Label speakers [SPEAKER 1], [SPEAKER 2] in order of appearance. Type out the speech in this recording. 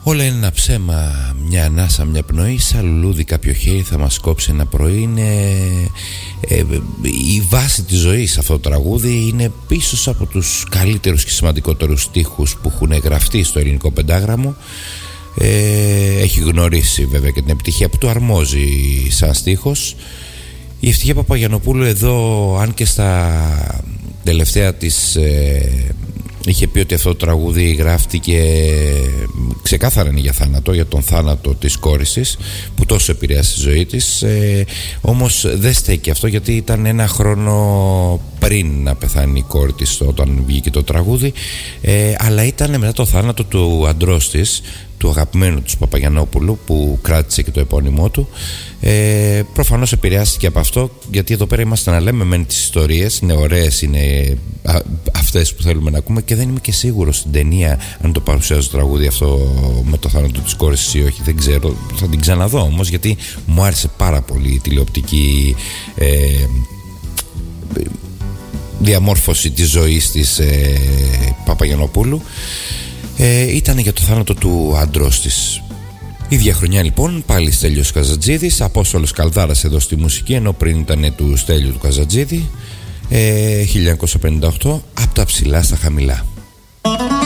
[SPEAKER 1] Όλα είναι ένα ψέμα, μια ανάσα, μια πνοή. Σαν λουλούδι κάποιο χέρι θα μας κόψει ένα πρωί. Είναι η βάση της ζωής αυτό το τραγούδι. Είναι ίσως από τους καλύτερους και σημαντικότερους στίχους που έχουν γραφτεί στο ελληνικό πεντάγραμμο. Έχει γνωρίσει βέβαια και την επιτυχία που του αρμόζει σαν στίχος. Η Ευτυχία Παπαγιαννοπούλου εδώ, αν και στα τελευταία της είχε πει ότι αυτό το τραγούδι γράφτηκε ξεκάθαρα είναι για θάνατο, για τον θάνατο της κόρης της που τόσο επηρέασε τη ζωή της, όμως δεν στέκει αυτό, γιατί ήταν ένα χρόνο πριν να πεθάνει η κόρη της όταν βγήκε το τραγούδι, αλλά ήταν μετά το θάνατο του αντρός της, του αγαπημένου του Παπαγιαννόπουλου, που κράτησε και το επώνυμό του. Προφανώς επηρεάστηκε από αυτό, γιατί εδώ πέρα είμαστε να λέμε μεν τις ιστορίες, είναι ωραίες, είναι αυτές που θέλουμε να ακούμε, και δεν είμαι και σίγουρος στην ταινία αν το παρουσιάζει το τραγούδι αυτό με το θάνατο της κόρης ή όχι, δεν ξέρω, θα την ξαναδώ όμως, γιατί μου άρεσε πάρα πολύ η τηλεοπτική διαμόρφωση της ζωής της Παπαγιαννοπούλου. Ήταν για το θάνατο του άντρος της. Ίδια χρονιά λοιπόν, πάλι Στέλιος Καζατζίδης, Απόστολος Καλδάρας εδώ στη μουσική, ενώ πριν ήταν του Στέλιου του Καζατζίδη. 1958, από τα ψηλά στα χαμηλά.